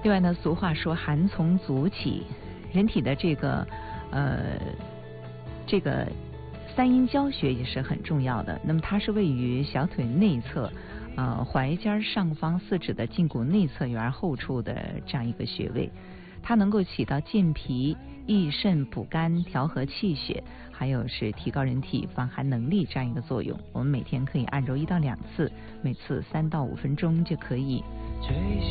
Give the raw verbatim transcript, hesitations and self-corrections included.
另外呢，俗话说寒从足起，人体的这个呃这个三阴交穴也是很重要的。那么它是位于小腿内侧，呃踝尖上方四指的胫骨内侧缘后处的这样一个穴位，它能够起到健脾、益肾、补肝、调和气血，还有是提高人体防寒能力这样一个作用。我们每天可以按揉一到两次，每次三到五分钟就可以。